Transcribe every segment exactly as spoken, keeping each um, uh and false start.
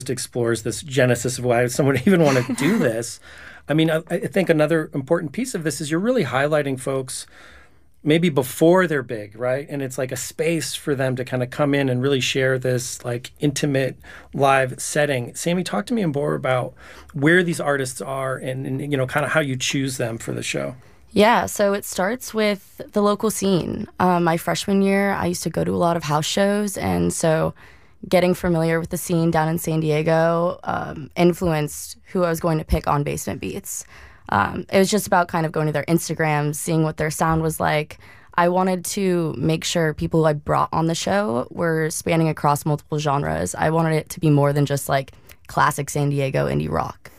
explores this genesis of why someone would even want to do this. I mean, I, I think another important piece of this is you're really highlighting folks maybe before they're big, right? And it's like a space for them to kind of come in and really share this like intimate live setting. Sammy, talk to me more about where these artists are and, and you know, kind of how you choose them for the show. Yeah, so it starts with the local scene. Um, my freshman year, I used to go to a lot of house shows, and so getting familiar with the scene down in San Diego um, influenced who I was going to pick on Basement Beats. Um, it was just about kind of going to their Instagrams, seeing what their sound was like. I wanted to make sure people who I brought on the show were spanning across multiple genres. I wanted it to be more than just like classic San Diego indie rock.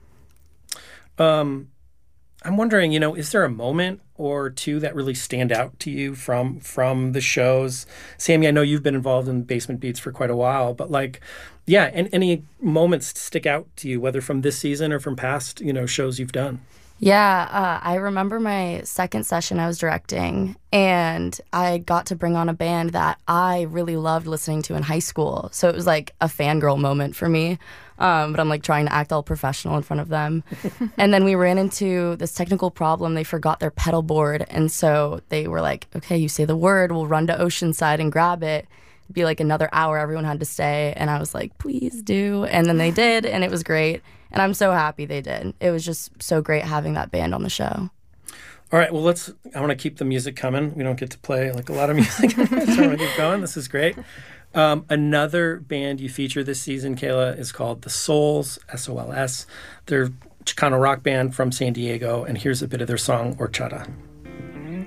Um, I'm wondering, you know, is there a moment or two that really stand out to you from from the shows? Sammy, I know you've been involved in Basement Beats for quite a while, but like, yeah, and any moments stick out to you, whether from this season or from past, you know, shows you've done? Yeah, uh, I remember my second session I was directing, and I got to bring on a band that I really loved listening to in high school. So it was like a fangirl moment for me, um, but I'm like trying to act all professional in front of them. And then we ran into this technical problem. They forgot their pedal board, and so they were like, okay, you say the word, we'll run to Oceanside and grab it. It'd be like another hour, everyone had to stay, and I was like, please do. And then they did, and it was great. And I'm so happy they did. It was just so great having that band on the show. All right, well, let's, I want to keep the music coming. We don't get to play like a lot of music. So I want to keep going. This is great. Um, another band you feature this season, Kayla, is called The Souls, S O L S. They're a Chicano rock band from San Diego, and here's a bit of their song, Horchata.